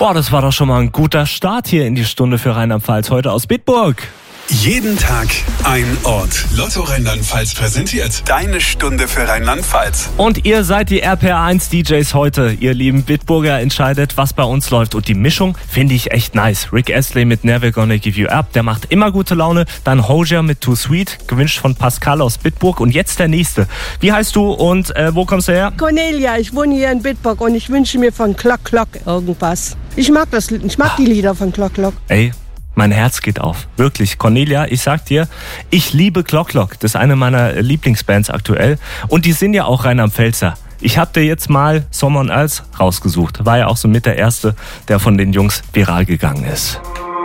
Boah, das war doch schon mal ein guter Start hier in die Stunde für Rheinland-Pfalz. Heute aus Bitburg. Jeden Tag ein Ort. Lotto Rheinland-Pfalz präsentiert deine Stunde für Rheinland-Pfalz. Und ihr seid die RPR1 DJs heute. Ihr lieben Bitburger, entscheidet, was bei uns läuft. Und die Mischung finde ich echt nice. Rick Astley mit Never Gonna Give You Up, der macht immer gute Laune. Dann Hozier mit Too Sweet, gewünscht von Pascal aus Bitburg. Und jetzt der nächste. Wie heißt du und wo kommst du her? Cornelia, ich wohne hier in Bitburg und ich wünsche mir von Clock Clock irgendwas. Ich mag die Lieder von Clock Clock. Ey, mein Herz geht auf. Wirklich. Cornelia, ich sag dir, ich liebe Clock Clock. Das ist eine meiner Lieblingsbands aktuell. Und die sind ja auch Rheinland-Pfälzer. Ich hab dir jetzt mal Someone Else rausgesucht. War ja auch so mit der erste, der von den Jungs viral gegangen ist.